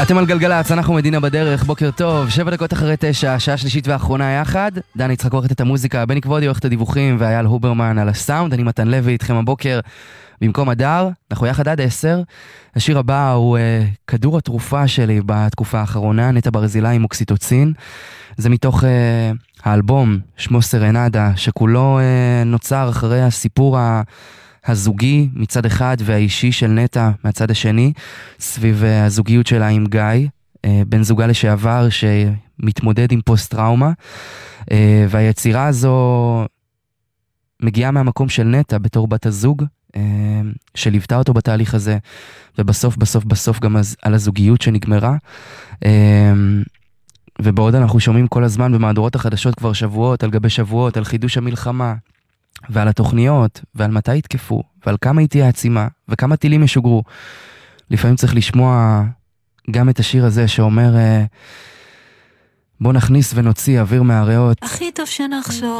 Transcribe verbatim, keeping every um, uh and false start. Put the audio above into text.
אתם על גלגלץ, אנחנו מדינה בדרך, בוקר טוב, שבע דקות אחרי תשע, שעה שלישית ואחרונה יחד. דני יצחק עורכת את המוזיקה, בני כבודי עורכת הדיווחים, ואייל הוברמן על הסאונד. אני מתן לוי איתכם הבוקר במקום הדר, אנחנו יחד עד עשר. השיר הבא הוא uh, כדור התרופה שלי בתקופה האחרונה, נטע ברזילי עם אוקסיטוצין. זה מתוך uh, האלבום שמו סרנדה, שכולו uh, נוצר אחרי הסיפור ה... הזוגי מצד אחד והאישי של נטע מהצד השני, סביב הזוגיות שלה עם גיא, בן זוגה לשעבר שמתמודד עם פוסט-טראומה, והיצירה הזו מגיעה מהמקום של נטע בתור בת הזוג, שליוותה אותו בתהליך הזה, ובסוף בסוף בסוף גם על הזוגיות שנגמרה, ובעוד אנחנו שומעים כל הזמן במהדורות החדשות כבר שבועות על גבי שבועות על חידוש המלחמה, ועל התוכניות, ועל מתי יתקפו, ועל כמה היא תהיה עצימה, וכמה טילים ישוגרו. לפעמים צריך לשמוע גם את השיר הזה שאומר, בוא נכניס ונוציא אוויר מהריאות. הכי טוב שנחשוב